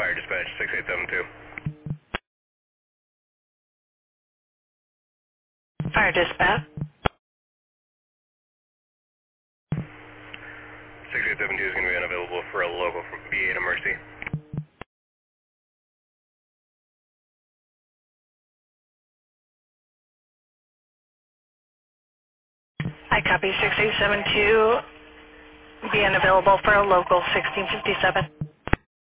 Fire Dispatch 6872. Fire Dispatch. 6872 is going to be unavailable for a local from BA to Mercy. I copy 6872. Be unavailable for a local 1657.